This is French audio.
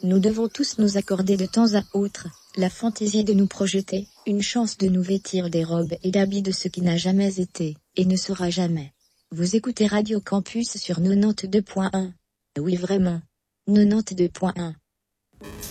Nous devons tous nous accorder de temps à autre la fantaisie de nous projeter, une chance de nous vêtir des robes et d'habits de ce qui n'a jamais été, et ne sera jamais. Vous écoutez Radio Campus sur 92.1. Oui vraiment. 92.1.